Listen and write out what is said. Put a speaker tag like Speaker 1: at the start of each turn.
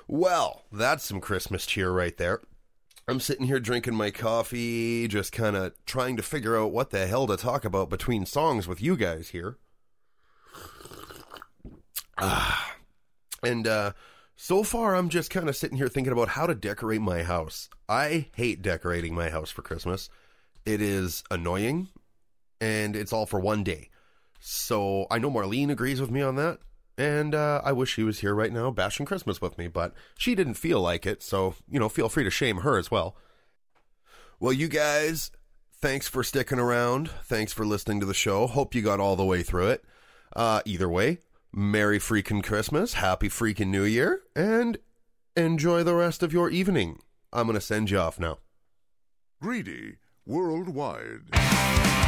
Speaker 1: Well, that's some Christmas cheer right there. I'm sitting here drinking my coffee, just kind of trying to figure out what the hell to talk about between songs with you guys here. So far, I'm just kind of sitting here thinking about how to decorate my house. I hate decorating my house for Christmas. It is annoying, and it's all for one day. So I know Marlene agrees with me on that, and I wish she was here right now bashing Christmas with me, but she didn't feel like it, so, feel free to shame her as well. Well, you guys, thanks for sticking around. Thanks for listening to the show. Hope you got all the way through it. Either way, Merry freaking Christmas, Happy freaking New Year, and enjoy the rest of your evening. I'm going to send you off now.
Speaker 2: Greedy Worldwide.